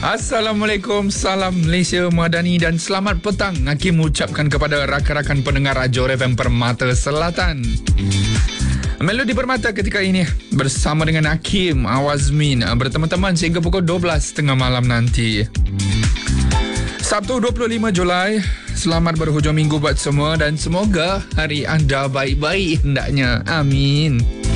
Assalamualaikum, salam Malaysia Madani dan selamat petang. Hakim ucapkan kepada rakan-rakan pendengar Johor FM Permata Selatan. Melodi Permata ketika ini bersama dengan Hakim Awazmin berteman-teman sehingga pukul 12.30 malam nanti. Sabtu 25 Julai. Selamat berhujung minggu buat semua dan semoga hari anda baik-baik hendaknya. Amin.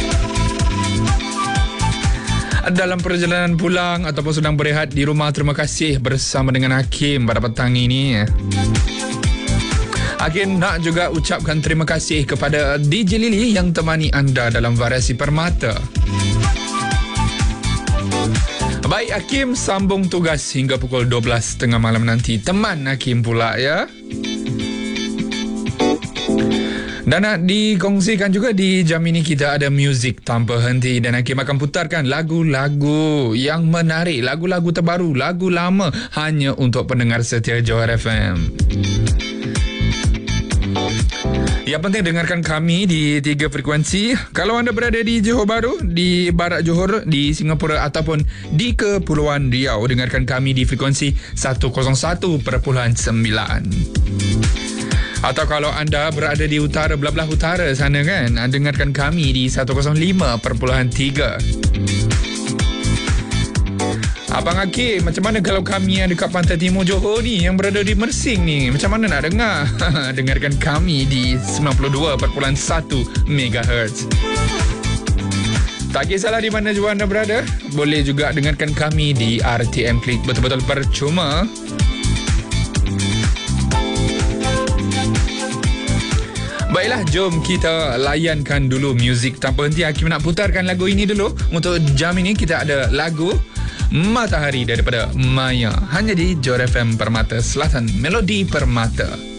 Dalam perjalanan pulang ataupun sedang berehat di rumah, terima kasih bersama dengan Hakim pada petang ini. Hakim nak juga ucapkan terima kasih kepada DJ Lily yang temani anda dalam variasi Permata. Baik, Hakim sambung tugas hingga pukul 12.30 malam nanti. Teman Hakim pula ya. Dan nak dikongsikan juga di jam ini kita ada muzik tanpa henti dan Hakim akan putarkan lagu-lagu yang menarik, lagu-lagu terbaru, lagu lama hanya untuk pendengar setia Johor FM. Yang penting dengarkan kami di 3 frekuensi. Kalau anda berada di Johor Bahru, di Barat Johor, di Singapura ataupun di Kepulauan Riau, dengarkan kami di frekuensi 101.9. Atau kalau anda berada di utara, belah-belah utara sana kan, dengarkan kami di 105.3. Abang Hakim, macam mana kalau kami yang dekat Pantai Timur Johor ni, yang berada di Mersing ni, macam mana nak dengar? Dengarkan kami di 92.1 MHz. Tak kisahlah di mana juga anda berada, boleh juga dengarkan kami di RTM Klik, betul-betul percuma. Baiklah, jom kita layankan dulu muzik tanpa henti. Hakim nak putarkan lagu ini dulu. Untuk jam ini kita ada lagu Matahari daripada Maya. Hanya di Johor FM Permata Selatan, Melodi Permata.